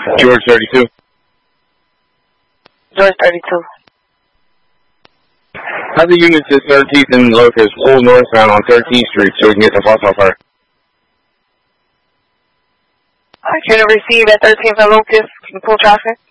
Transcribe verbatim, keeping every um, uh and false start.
George thirty-two. George thirty-two. Have the units at thirteenth and Locust pull northbound on thirteenth Street so we can get to Fossil Fire. I can receive at thirteenth and Locust. Can you pull traffic?